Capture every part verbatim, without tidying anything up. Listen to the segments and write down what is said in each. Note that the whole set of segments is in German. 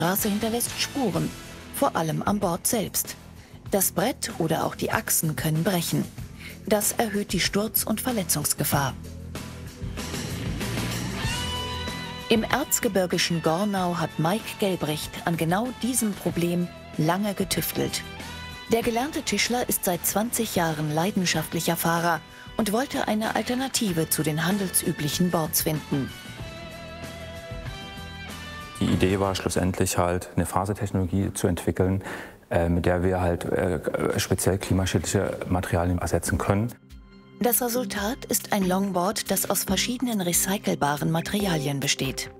Straße hinterlässt Spuren, vor allem am Board selbst. Das Brett oder auch die Achsen können brechen. Das erhöht die Sturz- und Verletzungsgefahr. Im erzgebirgischen Gornau hat Mike Gelbricht an genau diesem Problem lange getüftelt. Der gelernte Tischler ist seit zwanzig Jahren leidenschaftlicher Fahrer und wollte eine Alternative zu den handelsüblichen Boards finden. Die Idee war schlussendlich halt, eine Fasertechnologie zu entwickeln, äh, mit der wir halt äh, speziell klimaschädliche Materialien ersetzen können. Das Resultat ist ein Longboard, das aus verschiedenen recycelbaren Materialien besteht.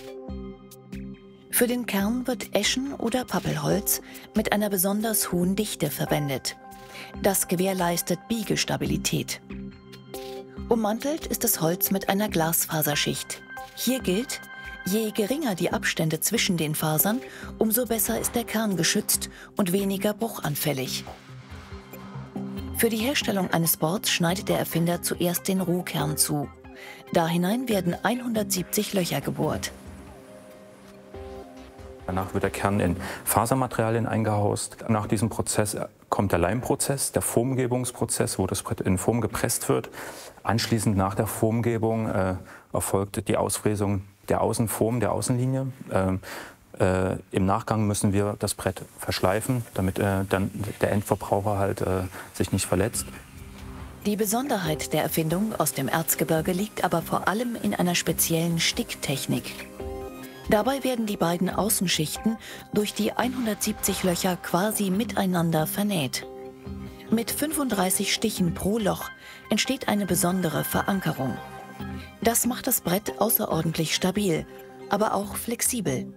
Für den Kern wird Eschen- oder Pappelholz mit einer besonders hohen Dichte verwendet. Das gewährleistet Biegestabilität. Ummantelt ist das Holz mit einer Glasfaserschicht. Hier gilt: Je geringer die Abstände zwischen den Fasern, umso besser ist der Kern geschützt und weniger bruchanfällig. Für die Herstellung eines Boards schneidet der Erfinder zuerst den Rohkern zu. Da hinein werden hundertsiebzig Löcher gebohrt. Danach wird der Kern in Fasermaterialien eingehaust. Nach diesem Prozess kommt der Leimprozess, der Formgebungsprozess, wo das Brett in Form gepresst wird. Anschließend nach der Formgebung äh, erfolgt die Ausfräsung der Außenform, der Außenlinie. Ähm, äh, Im Nachgang müssen wir das Brett verschleifen, damit äh, dann der Endverbraucher halt äh, sich nicht verletzt. Die Besonderheit der Erfindung aus dem Erzgebirge liegt aber vor allem in einer speziellen Sticktechnik. Dabei werden die beiden Außenschichten durch die hundertsiebzig Löcher quasi miteinander vernäht. Mit fünfunddreißig Stichen pro Loch entsteht eine besondere Verankerung. Das macht das Brett außerordentlich stabil, aber auch flexibel.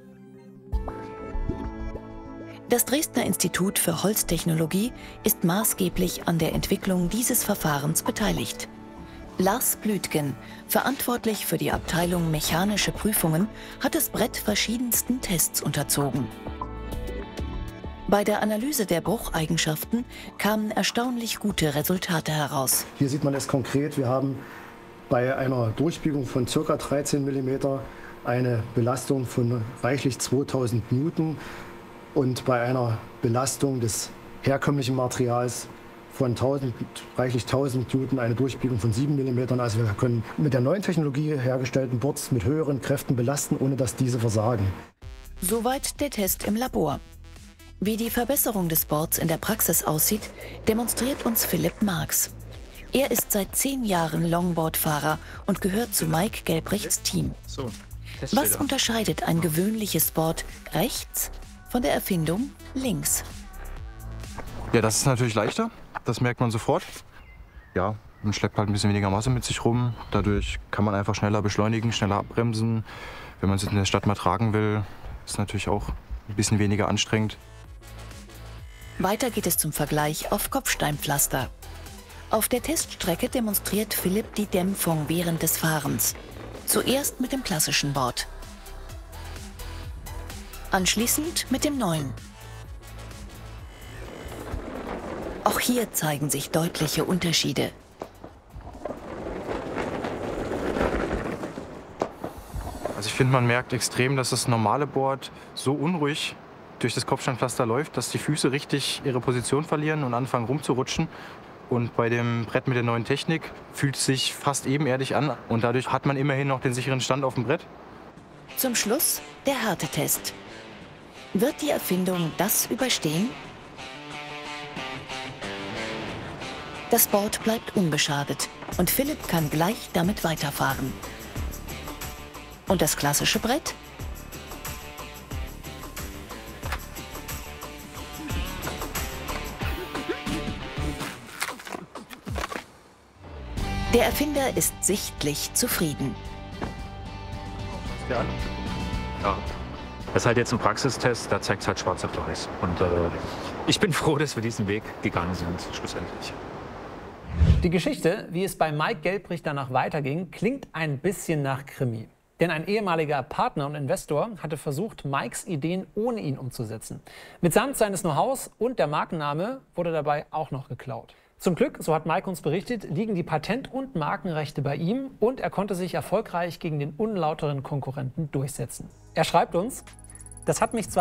Das Dresdner Institut für Holztechnologie ist maßgeblich an der Entwicklung dieses Verfahrens beteiligt. Lars Blütgen, verantwortlich für die Abteilung Mechanische Prüfungen, hat das Brett verschiedensten Tests unterzogen. Bei der Analyse der Brucheigenschaften kamen erstaunlich gute Resultate heraus. Hier sieht man es konkret. Wir haben bei einer Durchbiegung von ca. dreizehn Millimeter eine Belastung von reichlich zweitausend Newton und bei einer Belastung des herkömmlichen Materials von tausend, reichlich tausend Newton eine Durchbiegung von sieben Millimeter. Also wir können mit der neuen Technologie hergestellten Boards mit höheren Kräften belasten, ohne dass diese versagen. Soweit der Test im Labor. Wie die Verbesserung des Boards in der Praxis aussieht, demonstriert uns Philipp Marx. Er ist seit zehn Jahren Longboardfahrer und gehört zu Mike Gelbrichts Team. Was unterscheidet ein gewöhnliches Board rechts von der Erfindung links? Ja, das ist natürlich leichter. Das merkt man sofort. Ja, man schleppt halt ein bisschen weniger Masse mit sich rum. Dadurch kann man einfach schneller beschleunigen, schneller abbremsen. Wenn man es in der Stadt mal tragen will, ist natürlich auch ein bisschen weniger anstrengend. Weiter geht es zum Vergleich auf Kopfsteinpflaster. Auf der Teststrecke demonstriert Philipp die Dämpfung während des Fahrens. Zuerst mit dem klassischen Board. Anschließend mit dem neuen. Auch hier zeigen sich deutliche Unterschiede. Also ich finde, man merkt extrem, dass das normale Board so unruhig durch das Kopfsteinpflaster läuft, dass die Füße richtig ihre Position verlieren und anfangen rumzurutschen. Und bei dem Brett mit der neuen Technik fühlt es sich fast ebenerdig an. Und dadurch hat man immerhin noch den sicheren Stand auf dem Brett. Zum Schluss der Härtetest. Wird die Erfindung das überstehen? Das Board bleibt unbeschadet und Philipp kann gleich damit weiterfahren. Und das klassische Brett? Der Erfinder ist sichtlich zufrieden. Ja. Ja. Das ist halt jetzt ein Praxistest, da zeigt es halt schwarz auf weiß. Und äh, ich bin froh, dass wir diesen Weg gegangen sind, schlussendlich. Die Geschichte, wie es bei Mike Gelbricht danach weiterging, klingt ein bisschen nach Krimi. Denn ein ehemaliger Partner und Investor hatte versucht, Mikes Ideen ohne ihn umzusetzen. Mitsamt seines Know-hows und der Markenname wurde dabei auch noch geklaut. Zum Glück, so hat Mike uns berichtet, liegen die Patent- und Markenrechte bei ihm und er konnte sich erfolgreich gegen den unlauteren Konkurrenten durchsetzen. Er schreibt uns: Das hat mich zwar